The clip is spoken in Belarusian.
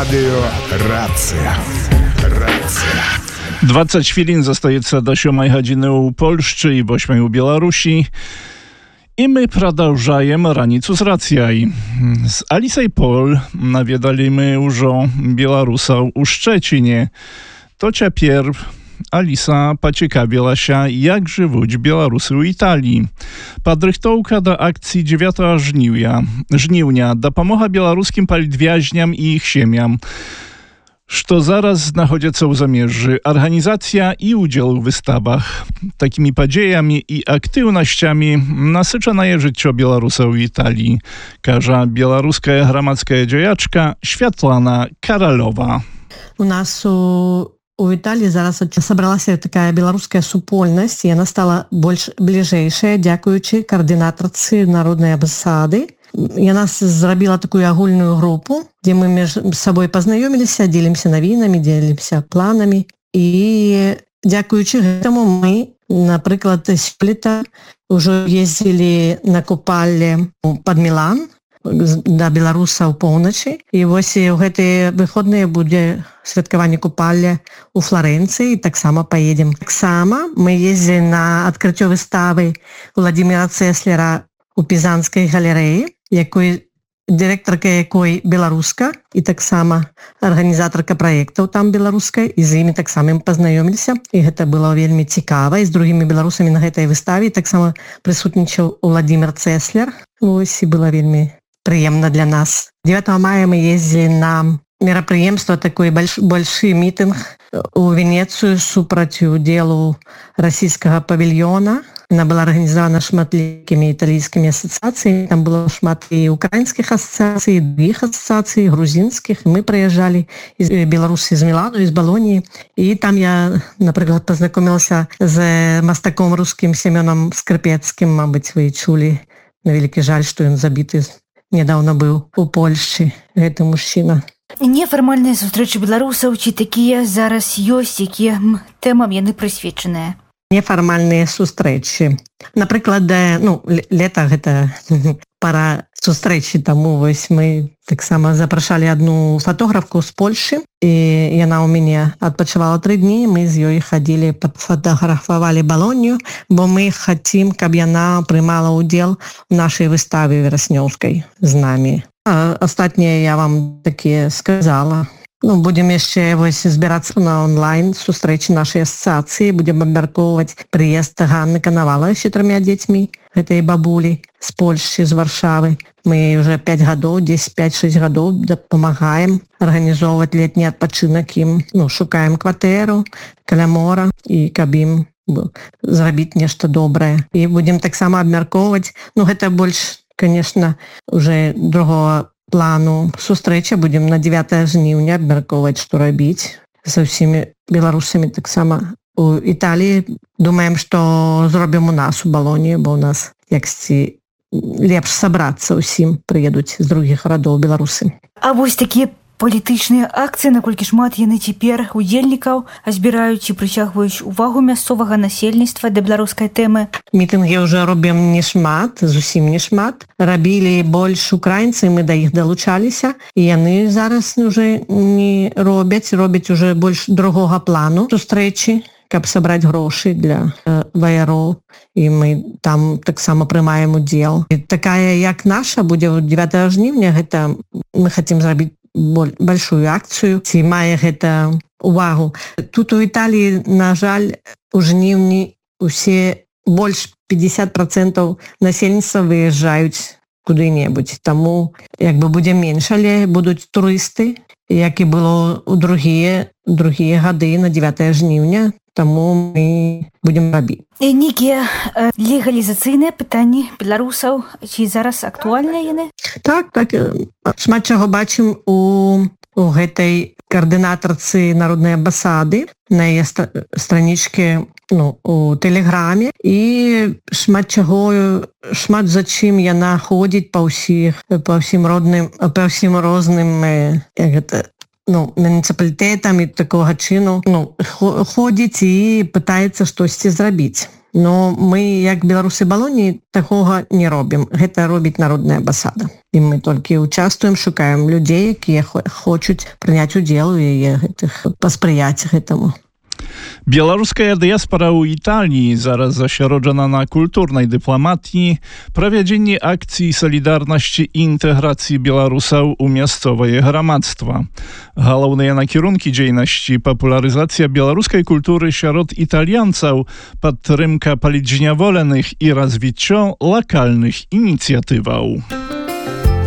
Радыё Рацыя. 20 chwilin zostaje do 7 godziny u Polszczy i 8 u Białorusi. I my продолжаем раніцу з рацыяй. З Алісай Пол наведалі мы ўжо беларусаў у Шчэціне. То цяпер Аліса пацікавілася, як жывуць беларусы ў Італіі. Падрыхтоўка да акцыі 9 жніўня, дапамога беларускім палітвязням і іх сем'ям, што зараз знаходзяцца ў замежжы, арганізацыя і ўдзел у выставах. Такімі падзеямі і актыўнасцямі насычанае жыццё беларусаў у Італіі, кажа беларуская грамадская дзеячка Святлана Каралова. У нас у Італіі зараз сабралася такая беларуская супольнасць, і яна стала больш бліжэйшая, дзякуючы каардынатарцы народнай амбасады. Яна зрабіла такую агульную групу, дзе мы між сабой пазнаёміліся, дзелімся навінамі, дзелімся планамі. І дзякуючы гэтаму мы, напрыклад, сёлета ўжо ездзілі на купалле пад Мілан да беларусаў поўначы. І вось у гэтыя выходныя будзе святкаванне купалля у Флорэнцыі, таксама паедзем. Таксама мы ездзілі на адкрыццё выставы Владимира Цеслера у Пізанскай галерэі, дырэктарка якой беларуска і таксама арганізатарка праектаў там беларускай, і з імі таксама пазнаёміліся, і гэта было вельмі цікава, і з другімі беларусамі на гэтай выставе таксама прысутнічаў Владимир Цеслер. Вось, і было вельмі прыемна для нас. 9 мая мы ездзілі на мерапрыемства, такой большы мітынг у Венецыю супраць удзелу расійскага павільёна. Она была арганізавана шматлікімі італійскімі асацыяцыямі. Там было шмат і украінскіх асацыяцый, і другіх асацыяцый, грузінскіх. Мы прыязджалі з Беларусі, з Мілану, і з Балоніі. І там я, напрыклад, пазнакомілася з мастаком рускім Семёнам Скрыпецкім. Мабыць, вы чулі. На вялікі жаль, што ён забіты нядаўна быў у Польшчы. Гэты мужчына. Нефармальныя сустрэчы беларусаў, ці такія зараз ёсць, якія тэмам яны прысвечаныя? Нефармальныя сустрэчы. Напрыклад, лета гэта пара сустрэчы, таму вось мы таксама запрашалі адну фатографку з Польшы, і яна ў мяне адпачывала 3 дні, мы з ёй хадзілі, фатаграфавалі Балонію, бо мы хацім, каб яна прымала ўдзел у нашай выставе вераснёўскай з намі. Астатнія я вам такія сказала. Будем яшчэ збірацца на онлайн сустрэчы нашай асацыяцыі, будзем абмяркоўваць прыезд Ганны Канавалавай з 4 дзецьмі, гэтай бабулі з Польшчы, з Варшавы. Мы ўжо 5 гадоў, 5-6 гадоў дапамагаем арганізоўваць летні адпачынак ім, шукаем кватэру каля мора, і каб ім зрабіць нешта добрае. І будзем таксама абмяркоўваць, гэта больш, конечно, уже другого плану сустрэча. Будем на 9 жніўня абмяркоўваць, што рабіць са ўсімі беларусамі. Таксама у Італіі думаем, што зробім у нас у Балоніі, бо у нас яксьці лепш сабрацца ўсім, прыедуць з другіх гарадоў беларусы. А вось такія палітычныя акцыі, наколькі шмат яны цяпер удзельнікаў збіраюць і прыцягваюць увагу мясцовага насельніцтва да беларускай тэмы? Мітынгі ўжо робім не шмат, зусім не шмат. Рабілі больш украінцы, мы да іх далучаліся, і яны зараз уже не робяць уже больш другога плану сустрэчы, каб сабраць грошы для ваяроў, і мы там таксама прымаем удзел. І такая, як наша, будзе 9 жніўня, гэта мы хацім зрабіць большую акцыю, ці мае гэта увагу. Тут у Італіі, на жаль, у жніўні усе больш 50% насельніцтва выязджаюць куды-небудзь. Таму будзе менш, але будуць турысты, як і было ў другія гады на 9 жніўня. Таму мы будзем рабіць. Нейкія легалізацыйныя пытанні беларусаў, ці зараз актуальныя яны? Так, шмат чаго бачым у гэтай каардынатарцы народнай амбасады, на яе странічкі у Тэлеграме, і шмат за чым яна ходзіць па ўсім розным муніцыпалітэтам і такога чыну ходзіць і пытаецца штосьці зрабіць. Но мы, як беларусы Балоніі, такога не робім. Гэта робіць народная амбасада. І мы толькі участвуем, шукаем людзей, якія хочуць прыняць удзел у яе гэтых, паспрыяць гэтаму. Białoruska diaspora u Italii, zaraz zaśrodzona na kulturnej dyplomatii, prowadzi akcji Solidarności i integracji Białorusów u miejscowej gramadztwa. Główne nakierunki działalności popularyzacja białoruskiej kultury wśród Italianców, podtrzymka policzenia wolnych i rozwicie lokalnych inicjatywów.